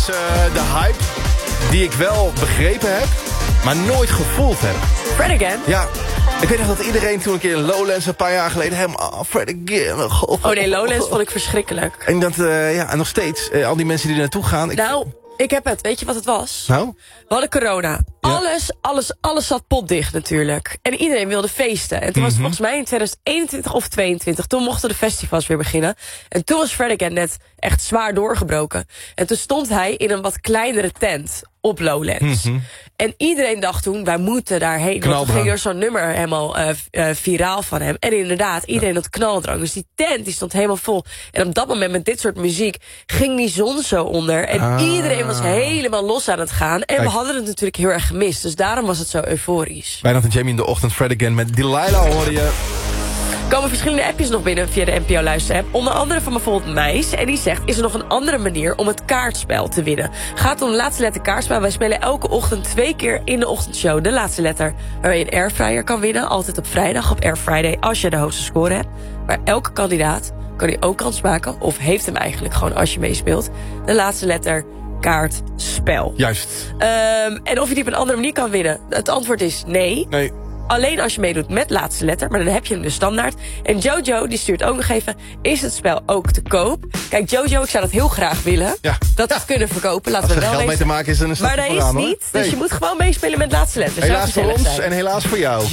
de hype die ik wel begrepen heb, maar nooit gevoeld heb. Fred Again? Ja. Ik weet nog dat iedereen toen een keer in Lowlands een paar jaar geleden helemaal Fred Again. Oh nee, Lowlands vond ik verschrikkelijk. En dat, en nog steeds, al die mensen die er naartoe gaan. Ik heb het. Weet je wat het was? Nou? We hadden corona. Ja. Alles zat potdicht natuurlijk. En iedereen wilde feesten. En toen was het volgens mij in 2021 of 2022. Toen mochten de festivals weer beginnen. En toen was Fred Again net echt zwaar doorgebroken. En toen stond hij in een wat kleinere tent op Lowlands. En iedereen dacht toen, wij moeten daarheen. Want toen ging er zo'n nummer helemaal viraal van hem. En inderdaad, iedereen had knaldrang. Dus die tent die stond helemaal vol. En op dat moment met dit soort muziek ging die zon zo onder. En iedereen was helemaal los aan het gaan. En we hadden het natuurlijk heel erg gemist. Dus daarom was het zo euforisch. Wijnand en Jamie in de ochtend, Fred Again met Delilah hoorde je. Er komen verschillende appjes nog binnen via de NPO Luisterapp. Onder andere van bijvoorbeeld Meis. En die zegt, is er nog een andere manier om het kaartspel te winnen? Gaat om de laatste letter kaartspel. Wij spelen elke ochtend 2 keer in de ochtendshow de laatste letter. Waar je een airfryer kan winnen. Altijd op vrijdag op Air Friday als je de hoogste score hebt. Maar elke kandidaat kan die ook kans maken. Of heeft hem eigenlijk gewoon als je meespeelt. De laatste letter kaartspel. Juist. En of je die op een andere manier kan winnen. Het antwoord is nee. Nee. Alleen als je meedoet met laatste letter. Maar dan heb je hem dus standaard. En Jojo die stuurt ook nog even. Is het spel ook te koop? Kijk Jojo, ik zou dat heel graag willen. Ja. Dat we het kunnen verkopen. Laten Als we er wel geld mee te maken is, dan is het maar dat is vooraan, niet. hoor. Dus Nee. je moet gewoon meespelen met laatste letter. Helaas voor ons en helaas voor jou.